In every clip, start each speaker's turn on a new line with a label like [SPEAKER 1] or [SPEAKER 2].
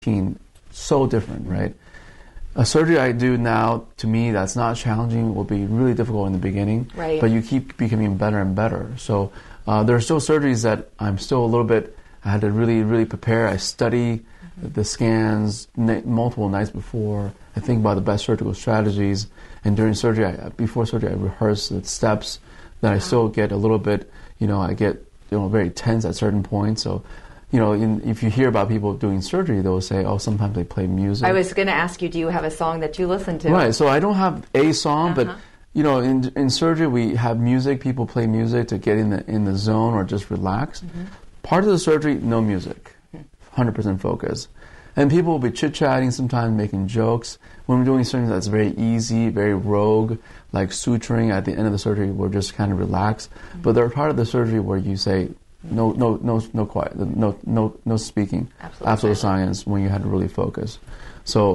[SPEAKER 1] so different, right? A surgery I do now, to me, that's not challenging, will be really difficult in the beginning,
[SPEAKER 2] right.
[SPEAKER 1] But you keep becoming better and better. So there are still surgeries that I'm still a little bit, I had to really, really prepare. I study the scans multiple nights before. I think about the best surgical strategies. And during surgery, before surgery, I rehearse the steps. Then I still get a little bit, I get very tense at certain points. So, if you hear about people doing surgery, they'll say, oh, sometimes they play music.
[SPEAKER 2] I was going to ask you, do you have a song that you listen to?
[SPEAKER 1] Right, so I don't have a song, but, in surgery, we have music. People play music to get in the zone or just relax. Part of the surgery, no music, 100% focus. And people will be chit-chatting, sometimes making jokes. When we're doing something that's very easy, very rogue, like suturing at the end of the surgery, we're just kind of relaxed. But there are part of the surgery where you say, no quiet, no speaking, absolute silence when you had to really focus. So,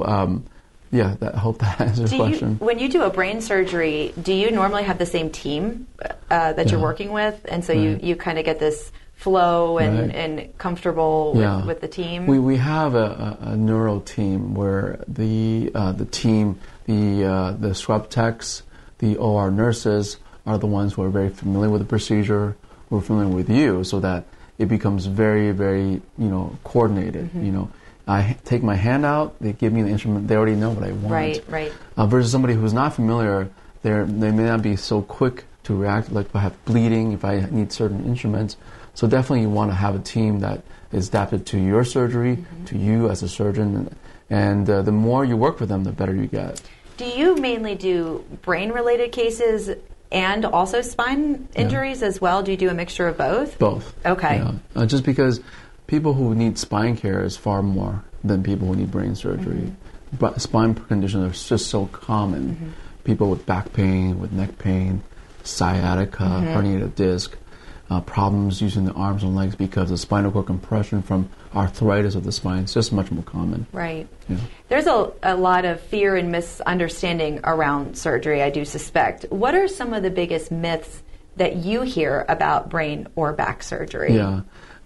[SPEAKER 1] I hope that answers the question.
[SPEAKER 2] When you do a brain surgery, do you normally have the same team that you're working with? And so you kind of get this flow and comfortable with the team?
[SPEAKER 1] We have a neuro team where the team, the scrub techs, the OR nurses are the ones who are very familiar with the procedure, who are familiar with you, so that it becomes very, very, coordinated. I take my hand out, they give me the instrument, they already know what I want.
[SPEAKER 2] Right.
[SPEAKER 1] Versus somebody who's not familiar, they may not be so quick to react, like if I have bleeding, if I need certain instruments. So definitely you want to have a team that is adapted to your surgery, to you as a surgeon, and the more you work with them, the better you get.
[SPEAKER 2] Do you mainly do brain-related cases and also spine injuries as well? Do you do a mixture of both?
[SPEAKER 1] Both.
[SPEAKER 2] Okay.
[SPEAKER 1] Yeah. Just because people who need spine care is far more than people who need brain surgery. But spine conditions are just so common. People with back pain, with neck pain, sciatica, herniated disc, problems using the arms and legs because of spinal cord compression from arthritis of the spine. It's just much more common.
[SPEAKER 2] Right.
[SPEAKER 1] Yeah.
[SPEAKER 2] There's a lot of fear and misunderstanding around surgery, I do suspect. What are some of the biggest myths that you hear about brain or back surgery?
[SPEAKER 1] Yeah.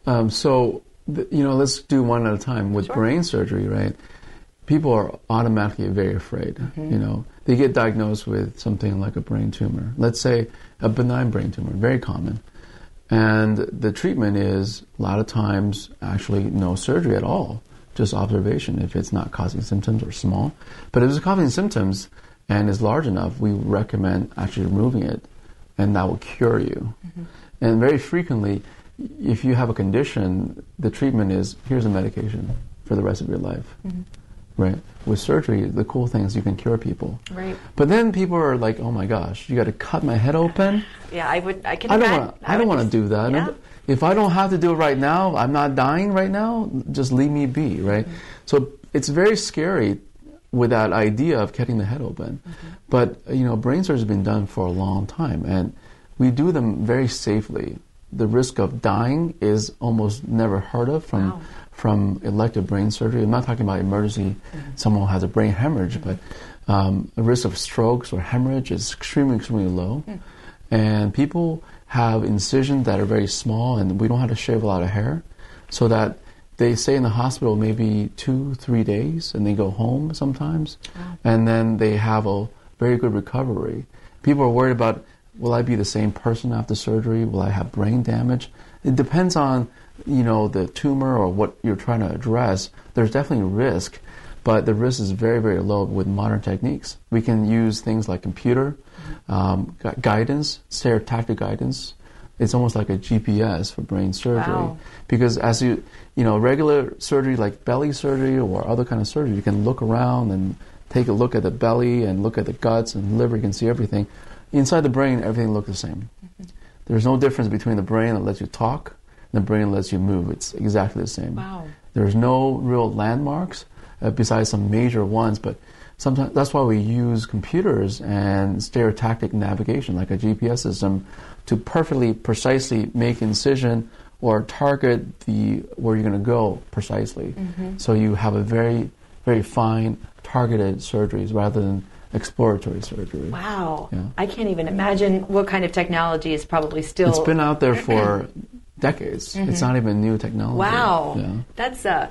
[SPEAKER 1] Let's do one at a time. With brain surgery, right, people are automatically very afraid. They get diagnosed with something like a brain tumor. Let's say a benign brain tumor, very common. And the treatment is, a lot of times, actually no surgery at all, just observation if it's not causing symptoms or small. But if it's causing symptoms and is large enough, we recommend actually removing it, and that will cure you. And very frequently, if you have a condition, the treatment is, here's a medication for the rest of your life. Right? With surgery, the cool thing is you can cure people.
[SPEAKER 2] Right.
[SPEAKER 1] But then people are like, oh my gosh, you got to cut my head open?
[SPEAKER 2] Yeah, I
[SPEAKER 1] don't want to do that.
[SPEAKER 2] Yeah.
[SPEAKER 1] If I don't have to do it right now, I'm not dying right now, just leave me be, right? So it's very scary with that idea of cutting the head open. But, brain surgery has been done for a long time, and we do them very safely. The risk of dying is almost never heard of from elective brain surgery. I'm not talking about emergency, someone who has a brain hemorrhage, but the risk of strokes or hemorrhage is extremely, extremely low. And people have incisions that are very small, and we don't have to shave a lot of hair, so that they stay in the hospital maybe 2-3 days, and they go home sometimes, and then they have a very good recovery. People are worried about, will I be the same person after surgery? Will I have brain damage? It depends on, the tumor or what you're trying to address. There's definitely risk, but the risk is very, very low with modern techniques. We can use things like computer guidance, stereotactic guidance. It's almost like a GPS for brain surgery. Because as regular surgery like belly surgery or other kind of surgery, you can look around and take a look at the belly and look at the guts and liver, you can see everything. Inside the brain, everything looks the same. There's no difference between the brain that lets you talk and the brain that lets you move. It's exactly the same. There's no real landmarks besides some major ones, but sometimes that's why we use computers and stereotactic navigation, like a GPS system, to perfectly, precisely make incision or target where you're going to go precisely. So you have a very, very fine, targeted surgeries rather than exploratory surgery.
[SPEAKER 2] Wow. Yeah. I can't even imagine what kind of technology is probably still...
[SPEAKER 1] It's been out there for decades. It's not even new technology.
[SPEAKER 2] Wow.
[SPEAKER 1] Yeah.
[SPEAKER 2] That's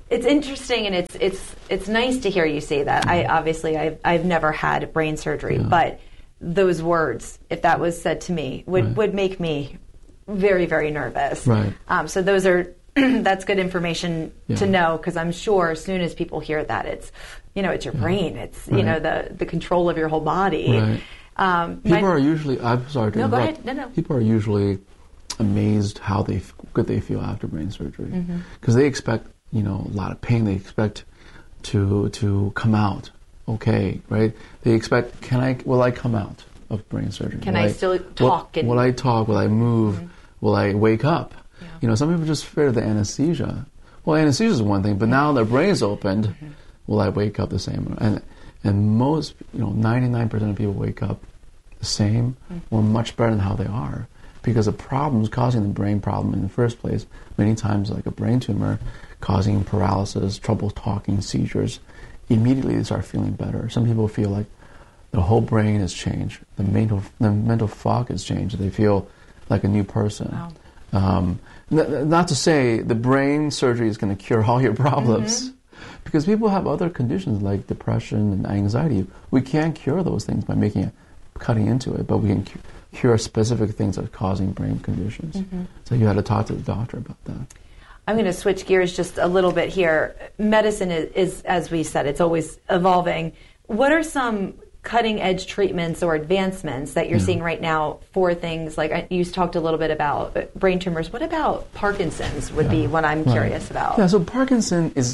[SPEAKER 2] It's interesting, and it's nice to hear you say that. I've never had brain surgery, but those words, if that was said to me, would make me very, very nervous.
[SPEAKER 1] Right.
[SPEAKER 2] So those are that's good information to know, because I'm sure as soon as people hear that, it's your brain, it's the control of your whole body.
[SPEAKER 1] Right. People are usually. I'm sorry to interrupt.
[SPEAKER 2] Go ahead. No.
[SPEAKER 1] People are usually amazed how good they feel after brain surgery, because they expect a lot of pain. They expect to come out okay, right? They expect, will I come out of brain surgery?
[SPEAKER 2] Can I still talk?
[SPEAKER 1] Will I talk? Will I move? Will I wake up? Yeah. Some people are just afraid of the anesthesia. Well, anesthesia is one thing, but now their brain's opened. Will I wake up the same? And most, 99% of people wake up the same or much better than how they are, because the problems causing the brain problem in the first place, many times like a brain tumor, causing paralysis, trouble talking, seizures, immediately they start feeling better. Some people feel like the whole brain has changed. The mental fog has changed. They feel like a new person.
[SPEAKER 2] Wow.
[SPEAKER 1] Not to say the brain surgery is going to cure all your problems, because people have other conditions like depression and anxiety. We can't cure those things by cutting into it, but we can cure specific things that are causing brain conditions. So you had to talk to the doctor about that.
[SPEAKER 2] I'm going to switch gears just a little bit here. Medicine is, as we said, it's always evolving. What are some cutting-edge treatments or advancements that you're seeing right now for things like, you talked a little bit about brain tumors. What about Parkinson's would be what I'm curious about?
[SPEAKER 1] Yeah, so Parkinson is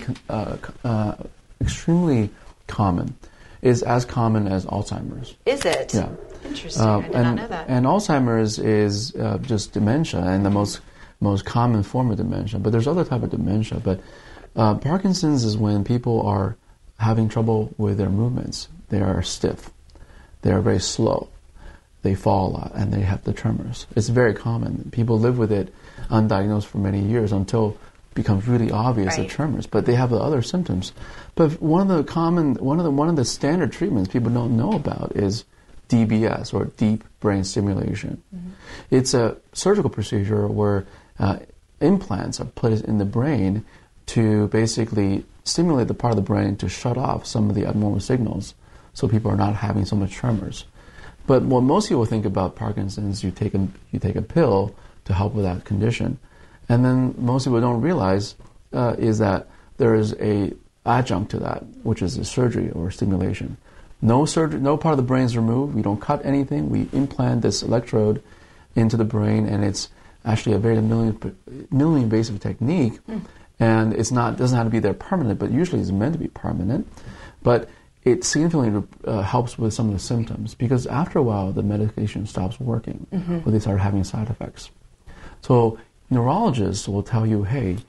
[SPEAKER 1] extremely common. Is as common as Alzheimer's.
[SPEAKER 2] Is it?
[SPEAKER 1] Yeah.
[SPEAKER 2] Interesting. I did not know that.
[SPEAKER 1] And Alzheimer's is just dementia, and the most common form of dementia. But there's other type of dementia. But Parkinson's is when people are having trouble with their movements. They are stiff. They are very slow. They fall a lot, and they have the tremors. It's very common. People live with it undiagnosed for many years until it becomes really obvious, the tremors. But they have the other symptoms. But one of the standard treatments people don't know about is DBS, or deep brain stimulation. It's a surgical procedure where implants are put in the brain to basically stimulate the part of the brain to shut off some of the abnormal signals, so people are not having so much tremors. But what most people think about Parkinson's, you take a pill to help with that condition, and then most people don't realize is that there is a adjunct to that, which is a surgery or stimulation. No surgery, no part of the brain is removed. We don't cut anything. We implant this electrode into the brain, and it's actually a very minimally invasive technique. And doesn't have to be there permanent, but usually it's meant to be permanent. But it significantly helps with some of the symptoms, because after a while the medication stops working, or they start having side effects. So neurologists will tell you, hey,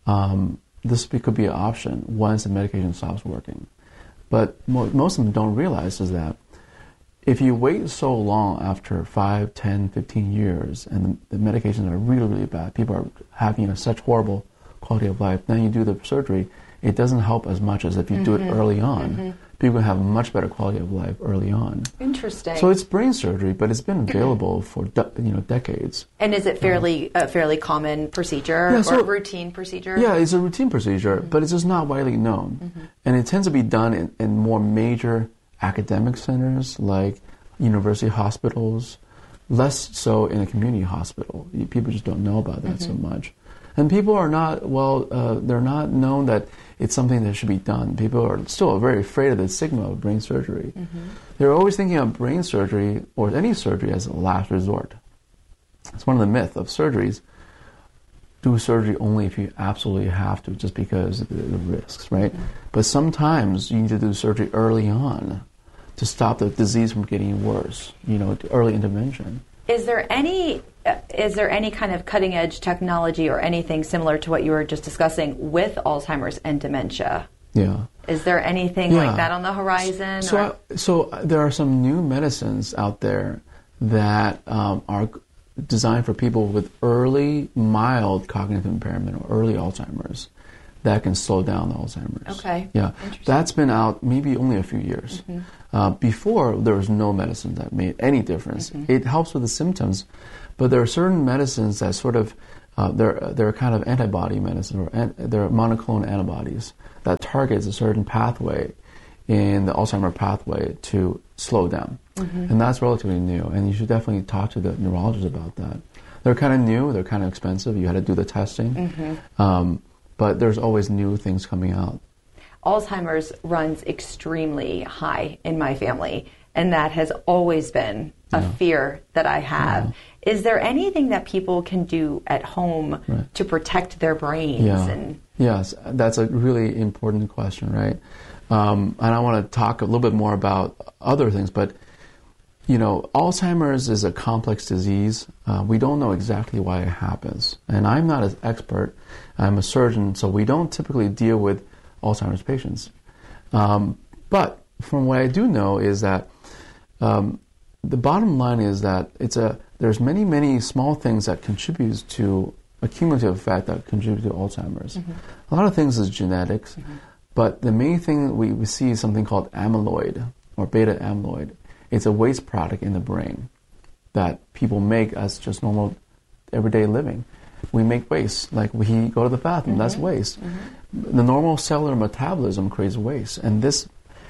[SPEAKER 1] this could be an option once the medication stops working. But most of them don't realize is that if you wait so long after 5, 10, 15 years, and the medications are really, really bad, people are having such horrible quality of life, then you do the surgery, it doesn't help as much as if you do it early on. People have much better quality of life early on.
[SPEAKER 2] Interesting.
[SPEAKER 1] So it's brain surgery, but it's been available for decades.
[SPEAKER 2] And is it a fairly common procedure or routine procedure?
[SPEAKER 1] Yeah, it's a routine procedure, but it's just not widely known. And it tends to be done in more major academic centers like university hospitals, less so in a community hospital. People just don't know about that so much. And people are not, they're not known that it's something that should be done. People are still very afraid of the stigma of brain surgery. They're always thinking of brain surgery or any surgery as a last resort. It's one of the myths of surgeries. Do surgery only if you absolutely have to, just because of the risks, right? But sometimes you need to do surgery early on to stop the disease from getting worse, early intervention.
[SPEAKER 2] Is there any kind of cutting edge technology or anything similar to what you were just discussing with Alzheimer's and dementia?
[SPEAKER 1] Yeah.
[SPEAKER 2] Is there anything like that on the horizon?
[SPEAKER 1] So there are some new medicines out there that are designed for people with early mild cognitive impairment or early Alzheimer's that can slow down the Alzheimer's.
[SPEAKER 2] Okay.
[SPEAKER 1] Yeah. That's been out maybe only a few years. Before, there was no medicine that made any difference. It helps with the symptoms, but there are certain medicines that sort of they're kind of antibody medicine, or they're monoclonal antibodies that targets a certain pathway in the Alzheimer pathway to slow down. And that's relatively new, and you should definitely talk to the neurologist about that. They're kind of new, they're kind of expensive, you had to do the testing, but there's always new things coming out.
[SPEAKER 2] Alzheimer's runs extremely high in my family, and that has always been a fear that I have. Is there anything that people can do at home to protect their brains?
[SPEAKER 1] Yes, that's a really important question, right? And I want to talk a little bit more about other things, but you know, Alzheimer's is a complex disease. We don't know exactly why it happens. And I'm not an expert. I'm a surgeon, so we don't typically deal with Alzheimer's patients. But from what I do know is that the bottom line is that there's many, many small things that contribute to a cumulative effect that contribute to Alzheimer's. A lot of things is genetics, but the main thing we see is something called amyloid, or beta amyloid. It's a waste product in the brain that people make as just normal everyday living. We make waste, like we go to the bathroom, that's waste. The normal cellular metabolism creates waste, and this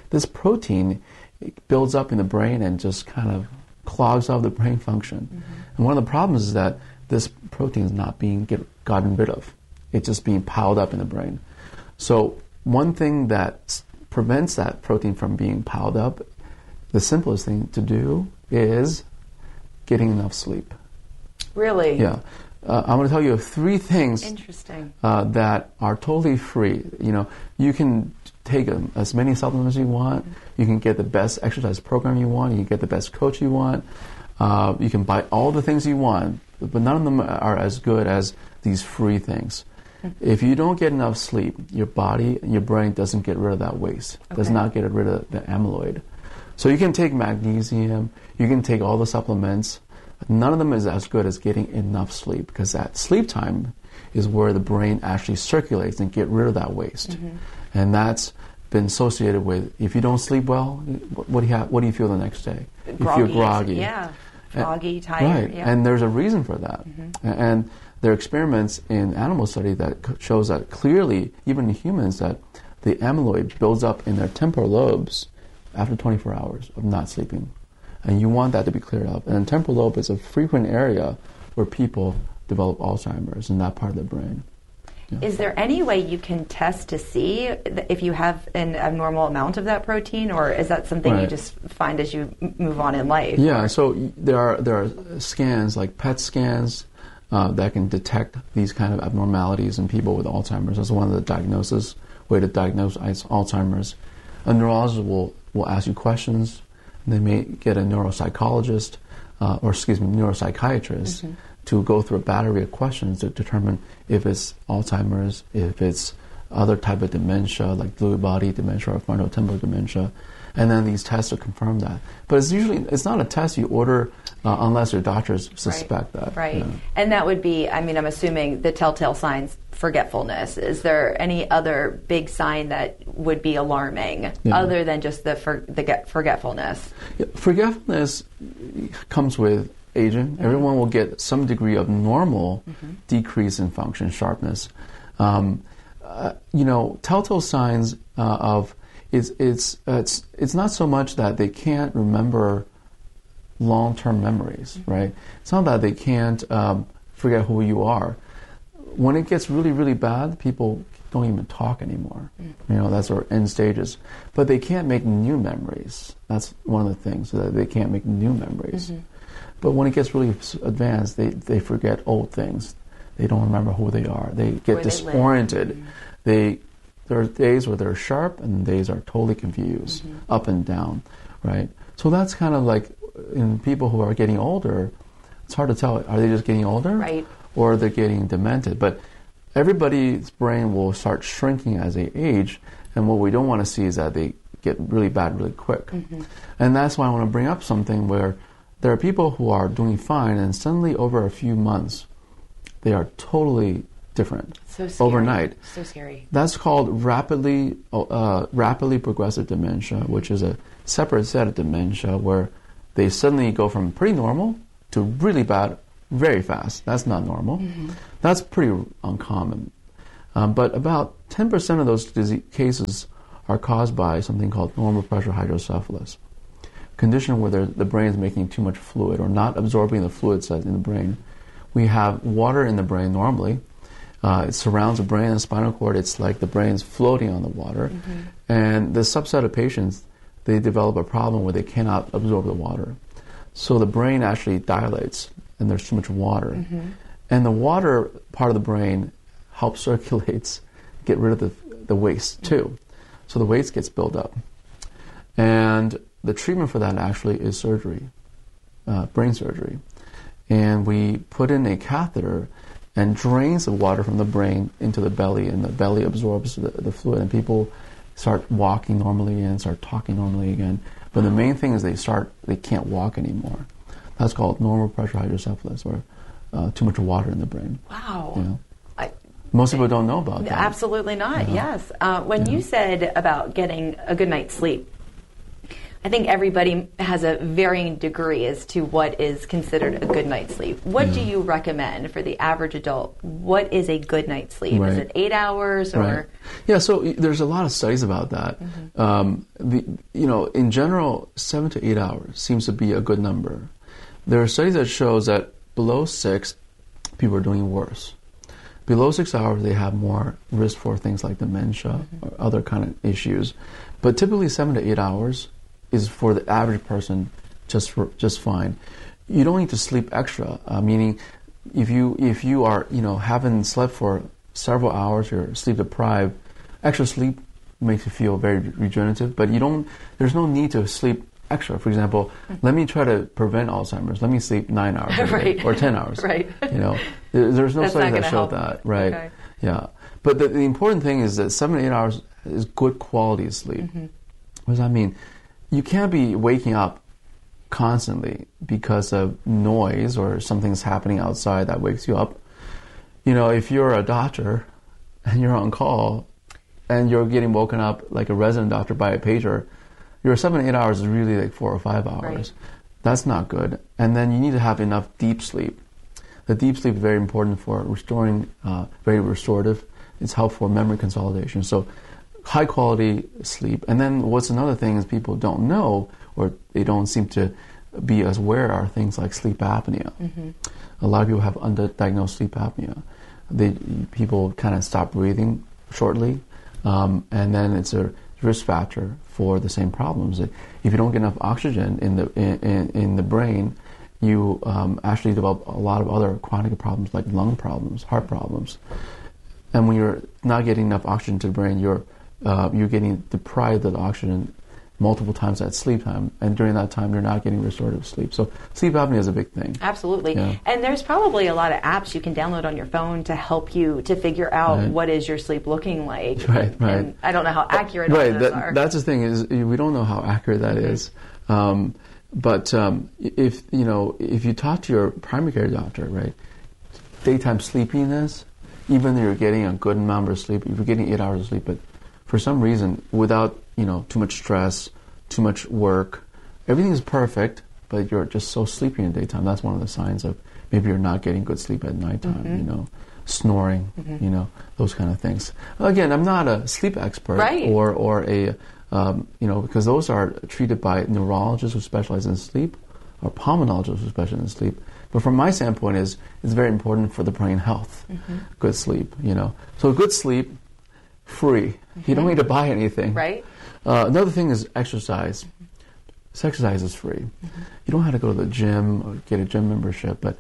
[SPEAKER 1] protein builds up in the brain and just kind of clogs up the brain function. And one of the problems is that this protein is not being gotten rid of. It's just being piled up in the brain. So one thing that prevents that protein from being piled up, the simplest thing to do is getting enough sleep.
[SPEAKER 2] Really?
[SPEAKER 1] Yeah. I'm going to tell you of 3 things
[SPEAKER 2] Interesting.
[SPEAKER 1] That are totally free. You know, you can take as many supplements you want. You can get the best exercise program you want. You can get the best coach you want. You can buy all the things you want, but none of them are as good as these free things. If you don't get enough sleep, your body, your brain doesn't get rid of that waste, does not get rid of the amyloid. So you can take magnesium, you can take all the supplements. None of them is as good as getting enough sleep, because that sleep time is where the brain actually circulates and get rid of that waste. And that's been associated with, if you don't sleep well, what do you feel the next day?
[SPEAKER 2] Groggy.
[SPEAKER 1] You feel groggy.
[SPEAKER 2] Yeah, foggy, tired.
[SPEAKER 1] Right,
[SPEAKER 2] Yeah.
[SPEAKER 1] and there's a reason for that. And there are experiments in animal study that shows that clearly, even in humans, that the amyloid builds up in their temporal lobes after 24 hours of not sleeping. And you want that to be cleared up. And the temporal lobe is a frequent area where people develop Alzheimer's in that part of the brain. Yeah.
[SPEAKER 2] Is there any way you can test to see if you have an abnormal amount of that protein, or is that something you just find as you move on in life?
[SPEAKER 1] Yeah, so there are scans, like PET scans, that can detect these kind of abnormalities in people with Alzheimer's. That's one of the way to diagnose Alzheimer's. A neurologist will ask you questions. They may get a neuropsychologist, neuropsychiatrist, to go through a battery of questions to determine if it's Alzheimer's, if it's other type of dementia, like Lewy body dementia or frontotemporal dementia. And then these tests will confirm that. But it's not a test you order unless your doctors suspect that.
[SPEAKER 2] Right.
[SPEAKER 1] Yeah.
[SPEAKER 2] And that would be, I'm assuming the telltale signs, forgetfulness. Is there any other big sign that would be alarming other than just the forgetfulness?
[SPEAKER 1] Yeah, forgetfulness comes with aging. Everyone will get some degree of normal decrease in function, sharpness. Telltale signs of it's not so much that they can't remember long-term memories, right? It's not that they can't forget who you are. When it gets really, really bad, people don't even talk anymore. That's our end stages. But they can't make new memories. That's one of the things, that they can't make new memories. But when it gets really advanced, they forget old things. They don't remember who they are. They get disoriented. There are days where they're sharp and days are totally confused, up and down, right? So that's kind of like in people who are getting older, it's hard to tell, are they just getting older?
[SPEAKER 2] Right.
[SPEAKER 1] Or they're getting demented. But everybody's brain will start shrinking as they age, and what we don't want to see is that they get really bad really quick. And that's why I want to bring up something where there are people who are doing fine, and suddenly over a few months, they are totally different.
[SPEAKER 2] So scary.
[SPEAKER 1] Overnight.
[SPEAKER 2] So scary.
[SPEAKER 1] That's called rapidly progressive dementia, which is a separate set of dementia where they suddenly go from pretty normal to really bad very fast. That's not normal. That's pretty uncommon. But about 10% of those cases are caused by something called normal pressure hydrocephalus, condition where the brain is making too much fluid or not absorbing the fluids that's in the brain. We have water in the brain normally. It surrounds the brain and spinal cord. It's like the brain is floating on the water. And the subset of patients, they develop a problem where they cannot absorb the water. So the brain actually dilates and there's too much water. And the water part of the brain helps circulates, get rid of the waste too. So the waste gets built up. And the treatment for that actually is surgery, brain surgery. And we put in a catheter and drains the water from the brain into the belly, and the belly absorbs the fluid, and people start walking normally and start talking normally again. But the main thing is they can't walk anymore. That's called normal pressure hydrocephalus, or too much water in the brain.
[SPEAKER 2] Wow.
[SPEAKER 1] You know? Most people don't know about that.
[SPEAKER 2] Absolutely not, yes. When you said about getting a good night's sleep, I think everybody has a varying degree as to what is considered a good night's sleep. What do you recommend for the average adult? What is a good night's sleep? Is it 8 hours or?
[SPEAKER 1] Right. Yeah, so there's a lot of studies about that. In general, 7 to 8 hours seems to be a good number. There are studies that shows that below 6, people are doing worse. Below 6 hours, they have more risk for things like dementia or other kind of issues. But typically 7 to 8 hours is for the average person just fine. You don't need to sleep extra. Meaning, if you are haven't slept for several hours, you're sleep deprived. Extra sleep makes you feel very regenerative, but there's no need to sleep extra. For example, let me try to prevent Alzheimer's. Let me sleep 9 hours a day, or 10 hours. There's no studies that show that. Right? Okay. Yeah. But the important thing is that 7 to 8 hours is good quality sleep. What does that mean? You can't be waking up constantly because of noise or something's happening outside that wakes you up. If you're a doctor and you're on call and you're getting woken up like a resident doctor by a pager, your 7 to 8 hours is really like 4 or 5 hours. Right. That's not good. And then you need to have enough deep sleep. The deep sleep is very important for restoring, very restorative. It's helpful for memory consolidation. So high quality sleep. And then what's another thing is people don't know, or they don't seem to be as aware, are things like sleep apnea. A lot of people have undiagnosed sleep apnea. People kind of stop breathing shortly, and then it's a risk factor for the same problems. If you don't get enough oxygen in the brain, you actually develop a lot of other chronic problems like lung problems, heart problems. And when you're not getting enough oxygen to the brain, you're getting deprived of oxygen multiple times at sleep time, and during that time you're not getting restorative sleep. So sleep apnea is a big thing. Absolutely. Yeah.
[SPEAKER 2] And there's probably a lot of apps you can download on your phone to help you to figure out what is your sleep looking like.
[SPEAKER 1] Right.
[SPEAKER 2] And I don't know how accurate all those are.
[SPEAKER 1] That's the thing, is we don't know how accurate that is. But if you talk to your primary care doctor, right, daytime sleepiness, even though you're getting a good amount of sleep, if you're getting 8 hours of sleep, but for some reason, without too much stress, too much work, everything is perfect, but you're just so sleepy in the daytime. That's one of the signs of maybe you're not getting good sleep at nighttime. Snoring, those kind of things. Again, I'm not a sleep expert,
[SPEAKER 2] right,
[SPEAKER 1] or a because those are treated by neurologists who specialize in sleep, or pulmonologists who specialize in sleep. But from my standpoint, it's very important for the brain health. Good sleep, So good sleep, free. You don't need to buy anything.
[SPEAKER 2] Right.
[SPEAKER 1] Another thing is exercise. Exercise is free. You don't have to go to the gym or get a gym membership, but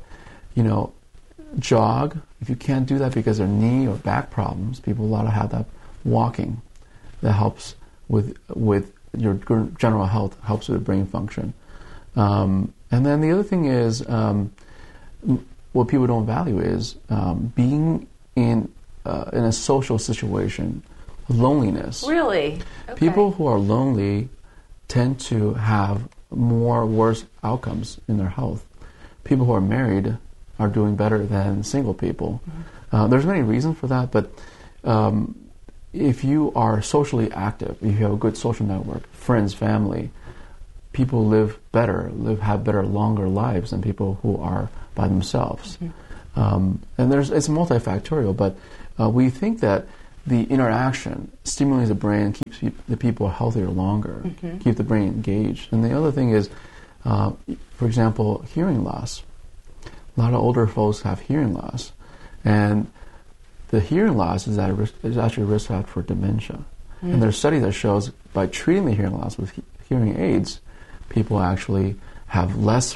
[SPEAKER 1] jog. If you can't do that because of knee or back problems, people a lot of have that. Walking, that helps with your general health, helps with brain function. And then the other thing is, what people don't value is being in a social situation, loneliness.
[SPEAKER 2] Really? Okay.
[SPEAKER 1] People who are lonely tend to have worse outcomes in their health. People who are married are doing better than single people. There's many reasons for that, but if you are socially active, if you have a good social network, friends, family, people live better, have better, longer lives than people who are by themselves. And it's multifactorial, but we think that the interaction stimulates the brain, keeps the people healthier longer, keep the brain engaged. And the other thing is, for example, hearing loss. A lot of older folks have hearing loss, and the hearing loss is actually a risk factor for dementia. And there's studies that shows by treating the hearing loss with hearing aids, people actually have less.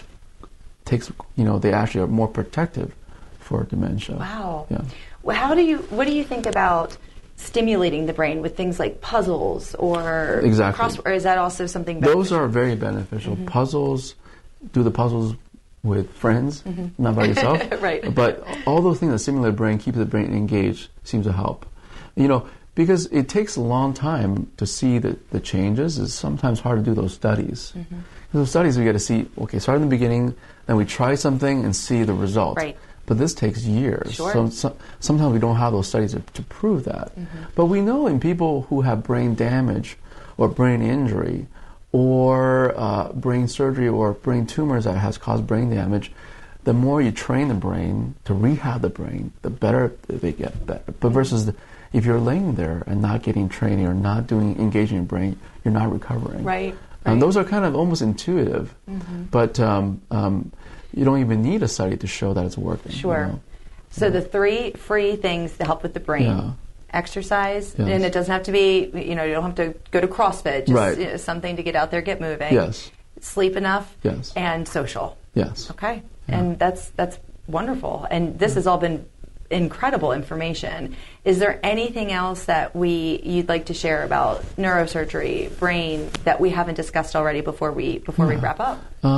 [SPEAKER 1] They actually are more protective for dementia.
[SPEAKER 2] Wow.
[SPEAKER 1] Yeah.
[SPEAKER 2] Well, what do you think about stimulating the brain with things like puzzles or
[SPEAKER 1] exactly?
[SPEAKER 2] Or is that also something beneficial?
[SPEAKER 1] Those are very beneficial. Puzzles, do the puzzles with friends, not by yourself.
[SPEAKER 2] Right.
[SPEAKER 1] But all those things that stimulate the brain, keep the brain engaged, seems to help. Because it takes a long time to see the changes. It's sometimes hard to do those studies. Those studies we get to see, start in the beginning, then we try something and see the result.
[SPEAKER 2] Right.
[SPEAKER 1] But this takes years.
[SPEAKER 2] Sure.
[SPEAKER 1] So sometimes we don't have those studies to prove that. But we know in people who have brain damage or brain injury or brain surgery or brain tumors that has caused brain damage, the more you train the brain to rehab the brain, the better they get better. But versus if you're laying there and not getting training or not engaging your brain, you're not recovering.
[SPEAKER 2] Right.
[SPEAKER 1] And those are kind of almost intuitive, but you don't even need a study to show that it's working.
[SPEAKER 2] Sure. So the 3 free things to help with the brain: exercise, and it doesn't have to be, you don't have to go to CrossFit. Just something to get out there, get moving.
[SPEAKER 1] Yes.
[SPEAKER 2] Sleep enough.
[SPEAKER 1] Yes.
[SPEAKER 2] And social.
[SPEAKER 1] Yes.
[SPEAKER 2] Okay. Yeah. And that's wonderful. And this has all been incredible information. Is there anything else that you'd like to share about neurosurgery, brain, that we haven't discussed already before we wrap up?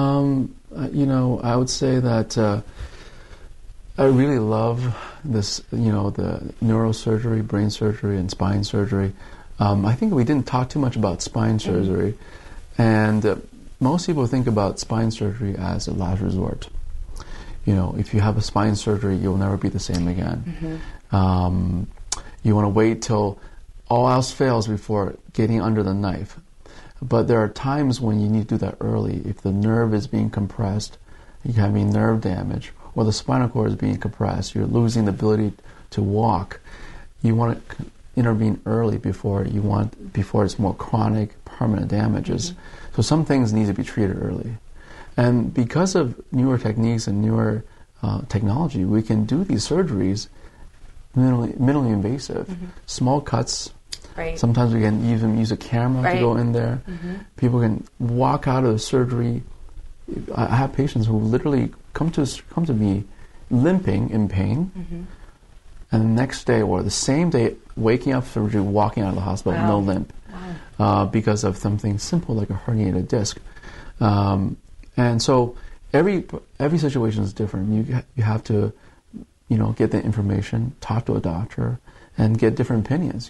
[SPEAKER 1] I would say that I really love this, the neurosurgery, brain surgery, and spine surgery. I think we didn't talk too much about spine surgery, and most people think about spine surgery as a last resort. If you have a spine surgery, you'll never be the same again. You want to wait till all else fails before getting under the knife. But there are times when you need to do that early. If the nerve is being compressed, you're having nerve damage, or the spinal cord is being compressed, you're losing the ability to walk. You want to intervene early before it's more chronic, permanent damages. So some things need to be treated early. And because of newer techniques and newer technology, we can do these surgeries minimally invasive. Small cuts.
[SPEAKER 2] Right.
[SPEAKER 1] Sometimes we can even use a camera to go in there. People can walk out of the surgery. I have patients who literally come to me limping in pain, and the next day or the same day, waking up from surgery, walking out of the hospital, no limp, because of something simple like a herniated disc. And so every situation is different. You have to, get the information, talk to a doctor, and get different opinions.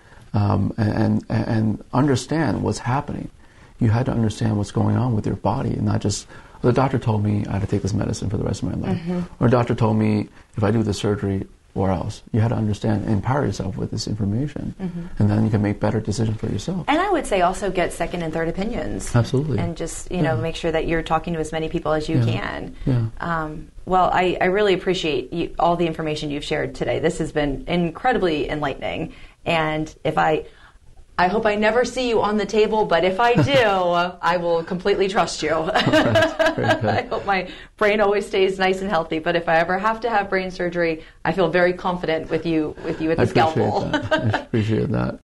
[SPEAKER 1] And understand what's happening. You had to understand what's going on with your body, and not just the doctor told me I had to take this medicine for the rest of my life, or a doctor told me if I do this surgery or else. You had to understand and empower yourself with this information, and then you can make better decisions for yourself.
[SPEAKER 2] And I would say also get second and third opinions.
[SPEAKER 1] Absolutely.
[SPEAKER 2] And just make sure that you're talking to as many people as you can.
[SPEAKER 1] Yeah.
[SPEAKER 2] Well, I really appreciate all the information you've shared today. This has been incredibly enlightening. And I hope I never see you on the table, but if I do, I will completely trust you. I hope my brain always stays nice and healthy, but if I ever have to have brain surgery, I feel very confident with you with the scalpel.
[SPEAKER 1] I appreciate that.